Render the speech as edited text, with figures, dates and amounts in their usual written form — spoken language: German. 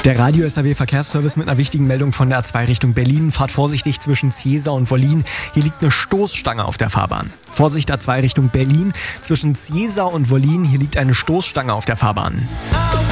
Der Radio SAW Verkehrsservice mit einer wichtigen Meldung von der A2 Richtung Berlin. Fahrt vorsichtig zwischen Ziesa und Wollin. Hier liegt eine Stoßstange auf der Fahrbahn. Vorsicht A2 Richtung Berlin. Zwischen Ziesa und Wollin, hier liegt eine Stoßstange auf der Fahrbahn.